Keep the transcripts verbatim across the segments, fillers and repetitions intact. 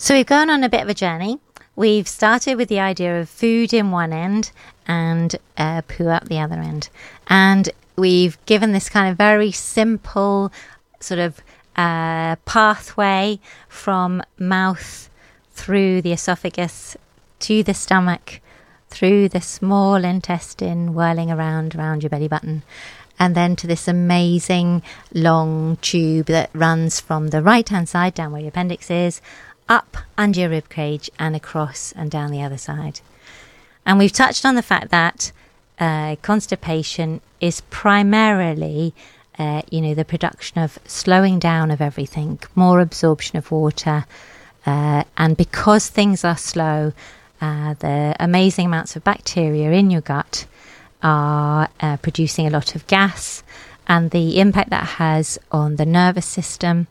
So we've gone on a bit of a journey. We've started with the idea of food in one end and uh, poo out the other end. And we've given this kind of very simple sort of uh, pathway from mouth through the esophagus to the stomach, through the small intestine, whirling around around your belly button, and then to this amazing long tube that runs from the right-hand side down where your appendix is, up under your rib cage and across and down the other side. And we've touched on the fact that uh, constipation is primarily, uh, you know, the production of slowing down of everything, more absorption of water, uh, and because things are slow, uh, the amazing amounts of bacteria in your gut are uh, producing a lot of gas, and the impact that has on the nervous system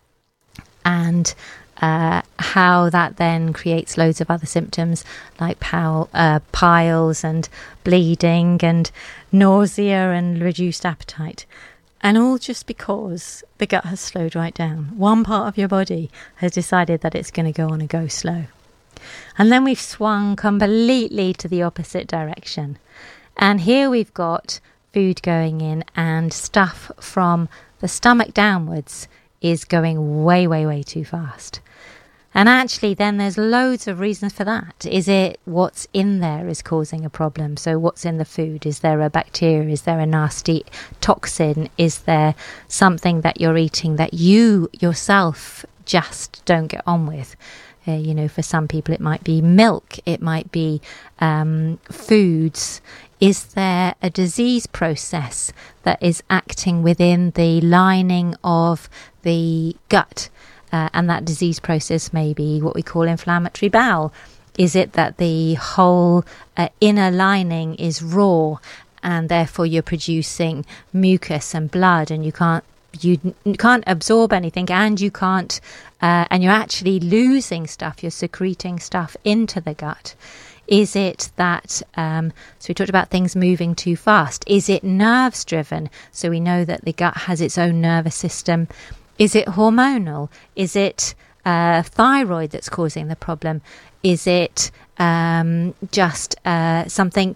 and uh, how that then creates loads of other symptoms like pile, uh, piles and bleeding and nausea and reduced appetite. And all just because the gut has slowed right down. One part of your body has decided that it's going to go on a go slow. And then we've swung completely to the opposite direction. And here we've got food going in, and stuff from the stomach downwards is going way, way, way too fast. And actually then there's loads of reasons for that. Is it what's in there is causing a problem? So what's in the food? Is there a bacteria? Is there a nasty toxin? Is there something that you're eating that you yourself just don't get on with? Uh, you know, for some people it might be milk, it might be um, foods. Is there a disease process that is acting within the lining of the gut? Uh, and that disease process may be what we call inflammatory bowel. Is it that the whole uh, inner lining is raw and therefore you're producing mucus and blood and you can't you can't absorb anything, and you can't uh, and you're actually losing stuff, you're secreting stuff into the gut? Is it that, um, so we talked about things moving too fast. Is it nerves driven? So we know that the gut has its own nervous system. Is it hormonal? Is it uh, thyroid that's causing the problem? Is it um, just uh, something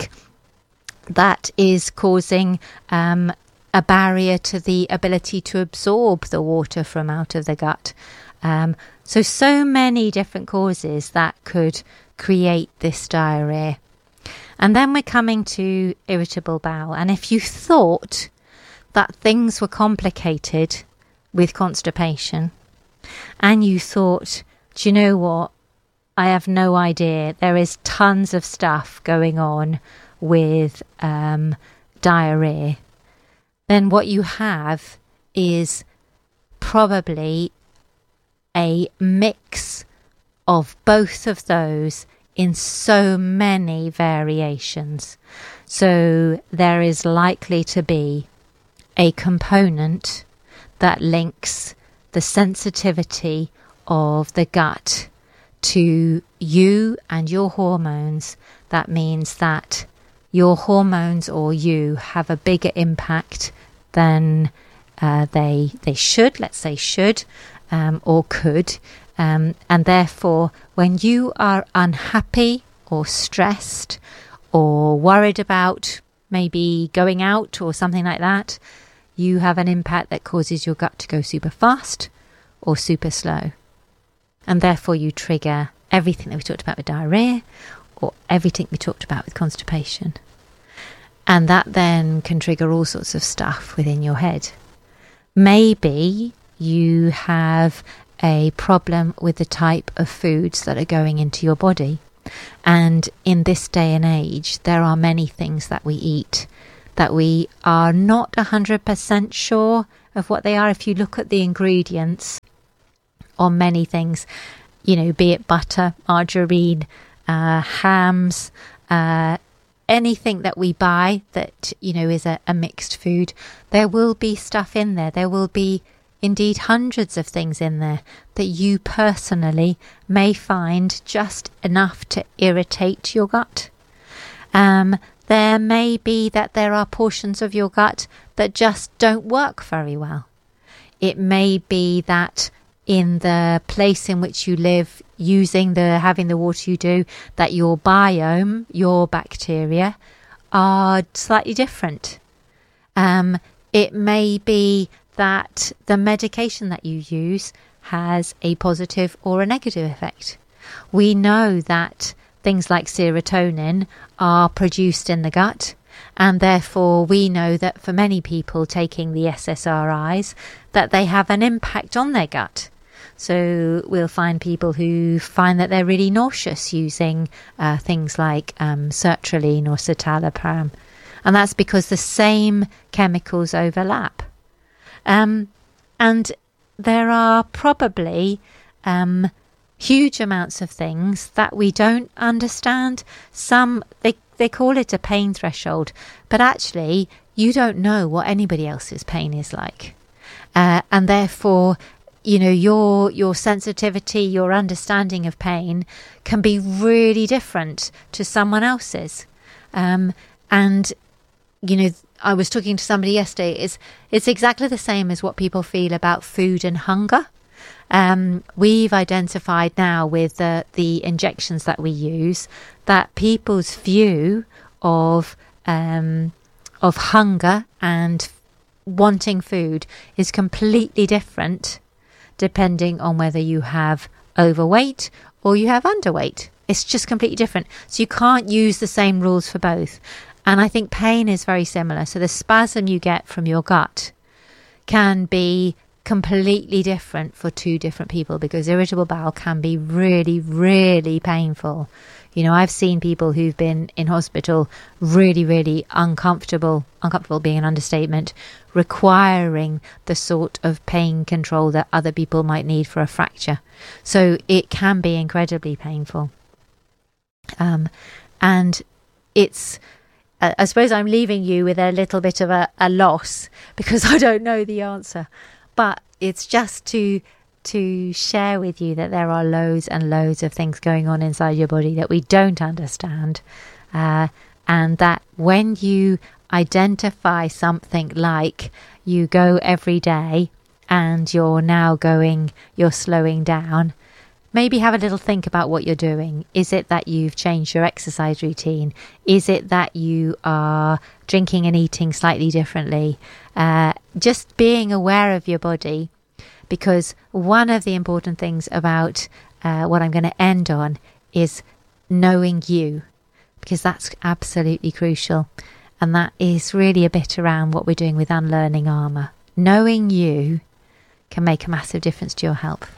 that is causing um, a barrier to the ability to absorb the water from out of the gut? Um, so, so many different causes that could create this diarrhea. And then we're coming to irritable bowel. And if you thought that things were complicated with constipation, and you thought, do you know what, I have no idea, there is tons of stuff going on with um, diarrhea, then what you have is probably a mix of both of those in so many variations. So there is likely to be a component that links the sensitivity of the gut to you and your hormones. That means that your hormones or you have a bigger impact than uh, they they should, let's say should, um, or could. Um, and therefore, when you are unhappy or stressed or worried about maybe going out or something like that, you have an impact that causes your gut to go super fast or super slow. And therefore you trigger everything that we talked about with diarrhea or everything we talked about with constipation. And that then can trigger all sorts of stuff within your head. Maybe you have a problem with the type of foods that are going into your body. And in this day and age, there are many things that we eat that we are not one hundred percent sure of what they are. If you look at the ingredients on many things, you know, be it butter, margarine, uh, hams, uh, anything that we buy that, you know, is a, a mixed food, there will be stuff in there. There will be indeed hundreds of things in there that you personally may find just enough to irritate your gut. Um, there may be that there are portions of your gut that just don't work very well. It may be that in the place in which you live, using the having the water you do, that your biome, your bacteria, are slightly different. Um, it may be that the medication that you use has a positive or a negative effect. We know that things like serotonin are produced in the gut, and therefore we know that for many people taking the S S R Is, that they have an impact on their gut. So we'll find people who find that they're really nauseous using uh, things like um, sertraline or citalopram. And that's because the same chemicals overlap. Um, and there are probably um, huge amounts of things that we don't understand. Some, they, they call it a pain threshold, but actually you don't know what anybody else's pain is like. Uh, and therefore, you know, your your sensitivity, your understanding of pain can be really different to someone else's. Um, and, you know, I was talking to somebody yesterday, it's, it's exactly the same as what people feel about food and hunger. Um, we've identified now with the, the injections that we use that people's view of um, of hunger and wanting food is completely different depending on whether you have overweight or you have underweight. It's just completely different. So you can't use the same rules for both. And I think pain is very similar. So the spasm you get from your gut can be completely different for two different people, because irritable bowel can be really, really painful. You know, I've seen people who've been in hospital really, really uncomfortable, uncomfortable being an understatement, requiring the sort of pain control that other people might need for a fracture. So it can be incredibly painful. Um, and it's, uh, I suppose I'm leaving you with a little bit of a, a loss because I don't know the answer. But it's just to to share with you that there are loads and loads of things going on inside your body that we don't understand. Uh, and that when you identify something like you go every day and you're now going, you're slowing down, maybe have a little think about what you're doing. Is it that you've changed your exercise routine? Is it that you are drinking and eating slightly differently? Uh, just being aware of your body, because one of the important things about uh, what I'm going to end on is knowing you, because that's absolutely crucial. And that is really a bit around what we're doing with Unlearning Armour. Knowing you can make a massive difference to your health.